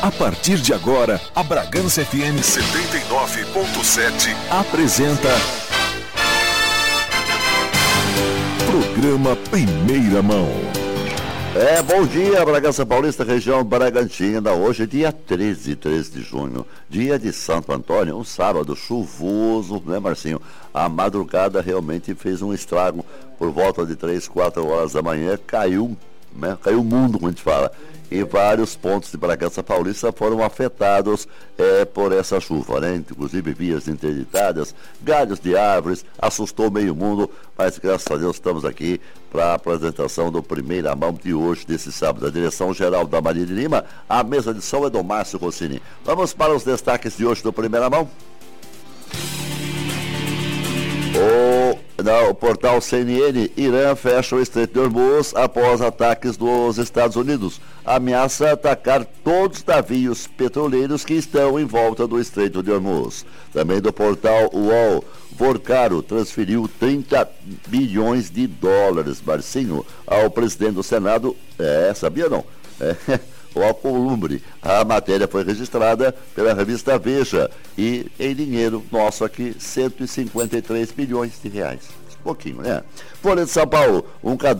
A partir de agora, a Bragança FM 79.7 apresenta Programa Primeira Mão. Bom dia, Bragança Paulista, região Bragantina. Hoje é dia 13 de junho, dia de Santo Antônio, um sábado chuvoso, né, Marcinho? A madrugada realmente fez um estrago. Por volta de 3, 4 horas da manhã, caiu o mundo, como a gente fala. E vários pontos de Bragança Paulista foram afetados por essa chuva, né? Inclusive vias interditadas, galhos de árvores, assustou meio mundo, mas graças a Deus estamos aqui para a apresentação do Primeira Mão de hoje, desse sábado. A direção geral da Maria de Lima, a mesa de som é do Márcio Rossini. Vamos para os destaques de hoje do Primeira Mão. O portal CNN, Irã fecha o Estreito de Hormuz após ataques dos Estados Unidos. Ameaça atacar todos os navios petroleiros que estão em volta do Estreito de Hormuz. Também do portal UOL, Vorcaro transferiu 30 bilhões de dólares, Marcinho, ao presidente do Senado. Sabia não? O Alcolumbre. A matéria foi registrada pela revista Veja e em dinheiro nosso aqui, 153 bilhões de reais. Pouquinho, né? Folha de São Paulo,